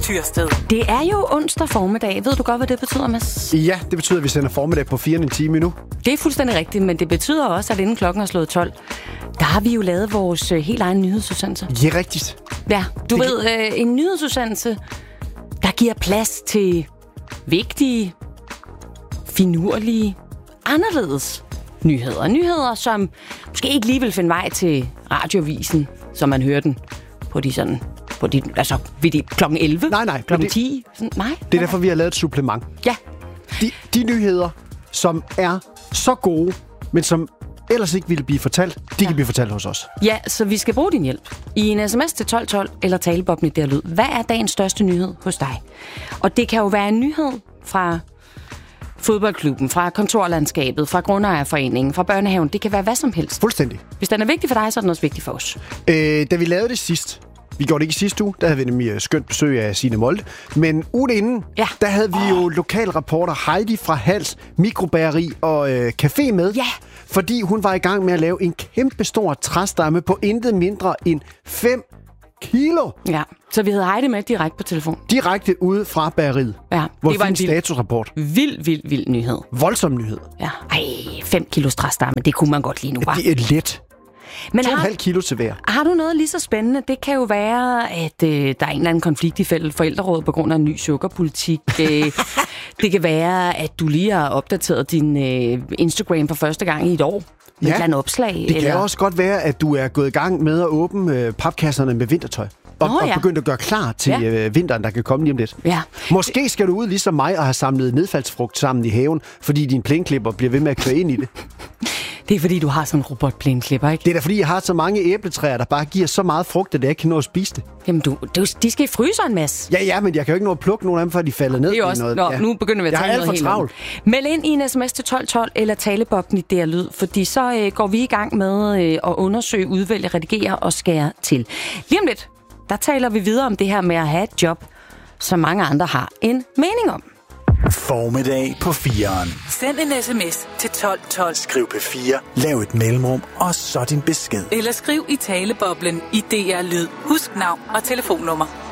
Tyrsted. Det er jo onsdag formiddag. Ved du godt, hvad det betyder, Mads? Ja, det betyder, at vi sender formiddag på 4 time nu. Det er fuldstændig rigtigt, men det betyder også, at inden klokken er slået 12, der har vi jo lavet vores helt egen nyhedsudsendelse. Ja, rigtigt. Ja, du ved, en nyhedsudsendelse, der giver plads til vigtige, finurlige, anderledes nyheder. Nyheder, som måske ikke lige vil finde vej til radiovisen, som man hører den på de sådan... altså ved det klokken 11? Nej. Klokken 10? Nej. Det er derfor, vi har lavet et supplement. Ja. De nyheder, som er så gode, men som ellers ikke ville blive fortalt, de kan blive fortalt hos os. Ja, så vi skal bruge din hjælp. I en sms til 1212 eller talebobben i der lyd. Hvad er dagens største nyhed hos dig? Og det kan jo være en nyhed fra fodboldklubben, fra kontorlandskabet, fra grundejerforeningen, fra børnehaven. Det kan være hvad som helst. Fuldstændig. Hvis den er vigtig for dig, så er den også vigtig for os. Da vi lavede det sidst, vi gjorde det ikke i sidste uge, der havde vi nemlig skønt besøg af Signe Molde. Men ugen inden, der havde vi jo lokalreporter Heidi fra Hals Mikrobageri og Café med. Ja. Fordi hun var i gang med at lave en kæmpe stor træstamme på intet mindre end 5 kilo. Ja, så vi havde Heidi med direkte på telefon. Direkte ude fra bageriet. Ja, hvor det var en statusrapport. Vild nyhed. Voldsom nyhed. Ja, 5 kilo træstamme, det kunne man godt lige nu, var. Det er let. Men 2,5 kilo til hver. Har du noget lige så spændende? Det kan jo være, at der er en eller anden konflikt i forældrerådet på grund af en ny sukkerpolitik. Det kan være, at du lige har opdateret din Instagram for første gang i et år. Med et eller andet opslag. Det kan også godt være, at du er gået i gang med at åbne papkasserne med vintertøj. Og begyndt at gøre klar til vinteren, der kan komme lige om lidt. Ja. Måske skal du ud ligesom mig og have samlet nedfaldsfrugt sammen i haven, fordi din plæneklipper bliver ved med at køre ind i det. Det er fordi, du har sådan en robotplæneklipper, ikke? Det er da fordi, jeg har så mange æbletræer, der bare giver så meget frugt, at jeg ikke kan nå at spise det. Jamen, de skal i fryseren, Mads. Ja, men jeg kan jo ikke nå at plukke nogen af dem, før de falder ned. Det er også, nu begynder vi at tale noget helt om. Meld ind i en sms til 1212 eller talebobben i der lyd, fordi så går vi i gang med at undersøge, udvælge, redigere og skære til. Lige om lidt, der taler vi videre om det her med at have et job, som mange andre har en mening om. Formiddag på 4'eren. Send en sms til 1212. Skriv P4, lav et mellemrum, og så din besked. Eller skriv i taleboblen i DR Lyd. Husk navn og telefonnummer.